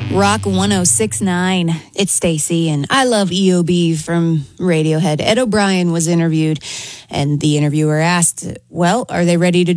Rock 106.9. It's Stacy, and I love EOB from Radiohead. Ed O'Brien was interviewed, and the interviewer asked, well, are they ready to